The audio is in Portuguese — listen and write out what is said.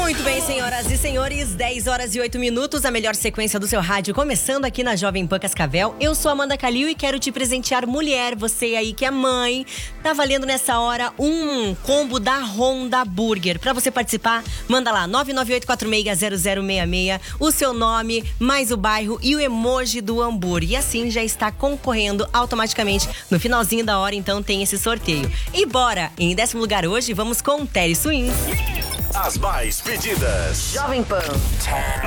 Muito bem, senhoras e senhores, 10 horas e 8 minutos, a melhor sequência do seu rádio, começando aqui na Jovem Pan Cascavel. Eu sou Amanda Calil e quero te presentear, mulher, você aí que é mãe. Tá valendo nessa hora um combo da Honda Burger. Pra você participar, manda lá, 998460066, o seu nome, mais o bairro e o emoji do hambúrguer. E assim já está concorrendo automaticamente. No finalzinho da hora, então, tem esse sorteio. E bora! Em 10º lugar hoje, vamos com Terry Swings. As mais pedidas. Jovem Pan.